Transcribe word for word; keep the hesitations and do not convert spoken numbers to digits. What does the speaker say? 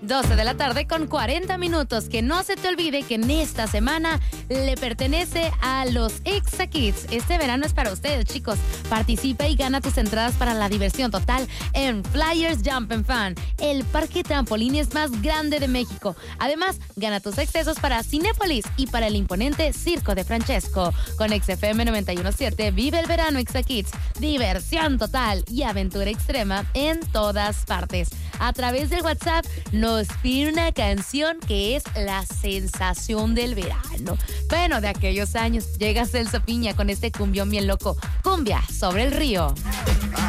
doce de la tarde con cuarenta minutos. Que no se te olvide que en esta semana le pertenece a los Exa Kids. Este verano es para ustedes, chicos. Participa y gana tus entradas para la diversión total en Flyers Jump and Fun, el parque de trampolines más grande de México. Además, gana tus accesos para Cinépolis y para el imponente Circo de Francesco. Con X F M noventa y uno punto siete vive el verano Exa Kids. Diversión total y aventura extrema en todas partes. A través del WhatsApp nos pide una canción que es la sensación del verano. Bueno, de aquellos años llega Celso Piña con este cumbión bien loco. Cumbia sobre el río.